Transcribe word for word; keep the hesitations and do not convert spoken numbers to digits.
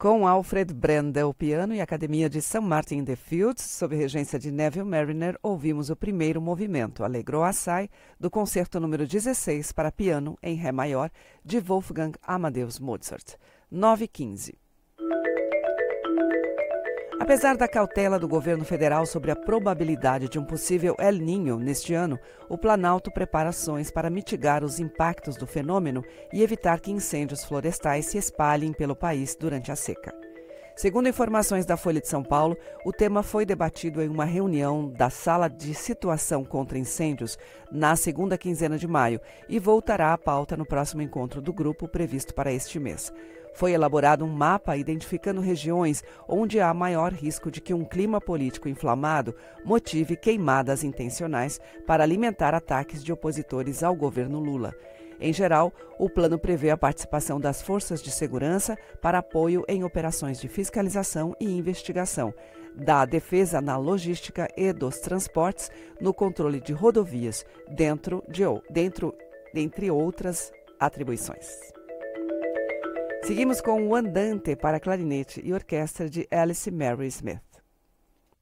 Com Alfred Brendel, piano e Academia de Saint Martin in the Fields, sob regência de Neville Marriner, ouvimos o primeiro movimento, Allegro Assai, do concerto número dezesseis para piano em Ré maior, de Wolfgang Amadeus Mozart. nove e quinze. Apesar da cautela do governo federal sobre a probabilidade de um possível El Niño neste ano, o Planalto prepara ações para mitigar os impactos do fenômeno e evitar que incêndios florestais se espalhem pelo país durante a seca. Segundo informações da Folha de São Paulo, o tema foi debatido em uma reunião da Sala de Situação contra Incêndios na segunda quinzena de maio e voltará à pauta no próximo encontro do grupo previsto para este mês. Foi elaborado um mapa identificando regiões onde há maior risco de que um clima político inflamado motive queimadas intencionais para alimentar ataques de opositores ao governo Lula. Em geral, o plano prevê a participação das forças de segurança para apoio em operações de fiscalização e investigação, da defesa na logística e dos transportes, no controle de rodovias, dentro de, dentro, dentre outras atribuições. Seguimos com o Andante para clarinete e orquestra de Alice Mary Smith.